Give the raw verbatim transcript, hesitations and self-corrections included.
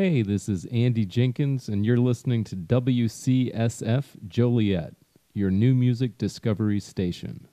Hey, this is Andy Jenkins, and you're listening to W C S F Joliet, your new music discovery station.